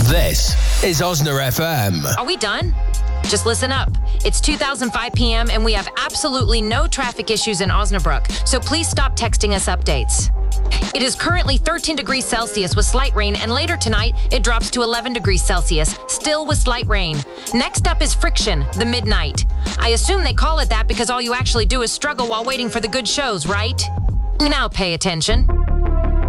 This is Osna FM. Are we done? Just listen up. It's 2005 p.m. and we have absolutely no traffic issues in Osnabrück, so please stop texting us updates. It is currently 13 degrees Celsius with slight rain, and later tonight it drops to 11 degrees Celsius, still with slight rain. Next up is Friction, the Midnight. I assume they call it that because all you actually do is struggle while waiting for the good shows, right? Now pay attention.